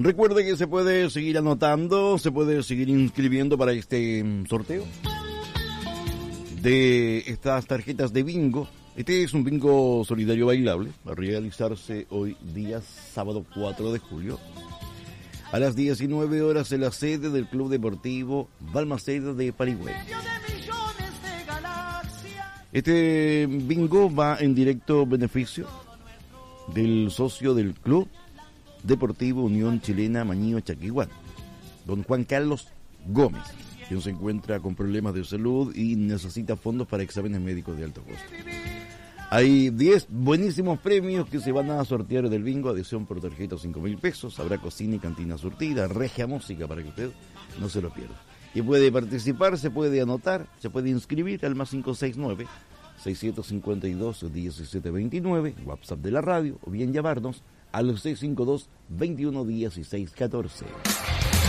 Recuerde que se puede seguir anotando, se puede seguir inscribiendo para este sorteo de estas tarjetas de bingo. Este es un bingo solidario bailable, va a realizarse hoy día sábado 4 de julio a las 19 horas en la sede del Club Deportivo Balmaceda de Parigüey. Este bingo va en directo beneficio del socio del Club Deportivo Unión Chilena Mañío Chaquihuán, don Juan Carlos Gómez, quien se encuentra con problemas de salud y necesita fondos para exámenes médicos de alto costo. Hay 10 buenísimos premios que se van a sortear del bingo, adhesión por tarjeta 5.000 pesos, habrá cocina y cantina surtida, regia música para que usted no se lo pierda. Y puede participar, se puede anotar, se puede inscribir al más 569-652-1729, WhatsApp de la radio, o bien llamarnos al 652-211614.